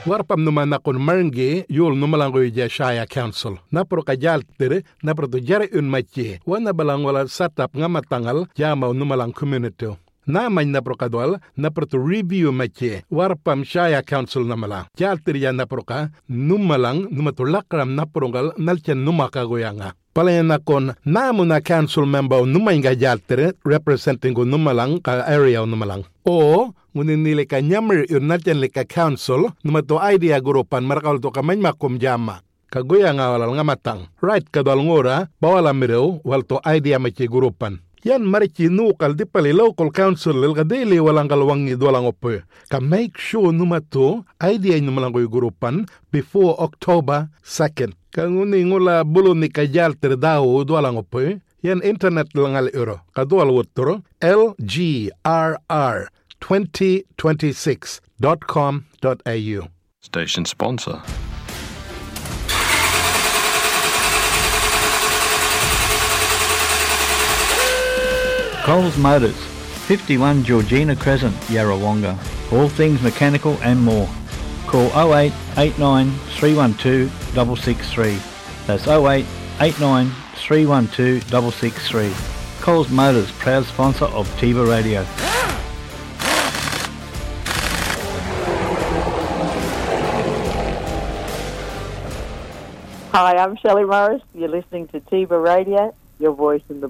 Warpam numan na kon marnge yul numalango ya Shire Council. Napro kajal tere napro to jare un mache. Wana balang wala satap nga matangal jama numalang community. Na man napro kadwal napro to review mache. Warpam Shire Council namala. Jal tere ya napro ka numalang numatulakram naprongal nalchen numakagoyanga. Palayan na kon namu na council member numainga jal tere representing ko numalang ka area numalang. O ngunin nila ka nyammer yun natin ka council numato idea grupan marakal to kamay makum jama. Kaguya nga walal nga matang. Right kadwal ngora bawala mirew wal to idea machi grupan. Yan marichi nukal di pali local council lil kadili walang kalwangi duwalang opo. Ka make sure numato idea numalang ko'y grupan before October 2nd. Kangunin ngula bulo ni kajal terdaw duwalang opo. Yan internet lang al-euro. Kadwal wotro lgrr2026.com.au. Station sponsor. Coles Motors, 51 Georgina Crescent, Yarrawonga. All things mechanical and more. Call 08 89 312 663. That's 08 89 312 663. Coles Motors, proud sponsor of Tiva Radio. Hi, I'm Shelley Morris. You're listening to Tiva Radio, your voice in the